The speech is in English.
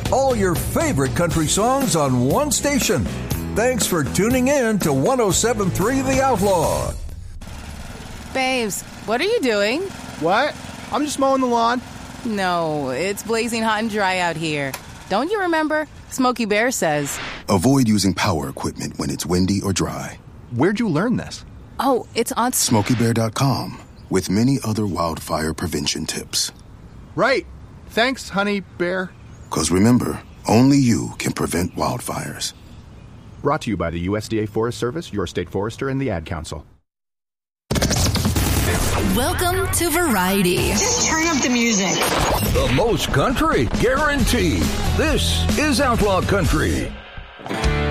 All your favorite country songs on one station. Thanks for tuning in to 107.3 The Outlaw. Babes, what are you doing? What? I'm just mowing the lawn. No, it's blazing hot and dry out here. Don't you remember? Smokey Bear says, avoid using power equipment when it's windy or dry. Where'd you learn this? oh, it's on... SmokeyBear.com, with many other wildfire prevention tips. Right. Thanks, honey bear. Because remember, only you can prevent wildfires. Brought to you by the USDA Forest Service, your state forester, and the Ad Council. Welcome to Variety. Just turn up the music. The most country, guaranteed. This is Outlaw Country.